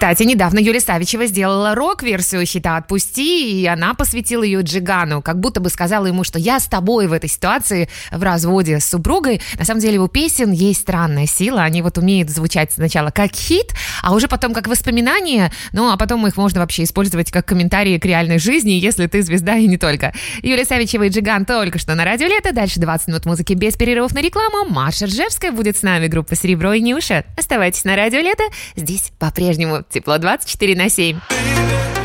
Кстати, недавно Юлия Савичева сделала рок-версию хита «Отпусти», и она посвятила ее Джигану, как будто бы сказала ему, что я с тобой в этой ситуации, в разводе с супругой. На самом деле у песен есть странная сила, они вот умеют звучать сначала как хит, а уже потом как воспоминания, ну а потом их можно вообще использовать как комментарии к реальной жизни, если ты звезда и не только. Юлия Савичева и Джиган только что на Радио Лето, дальше 20 минут музыки без перерывов на рекламу. Маша Ржевская будет с нами, группа «Серебро» и «Нюша». Оставайтесь на Радио Лето, здесь по-прежнему тепло 24/7.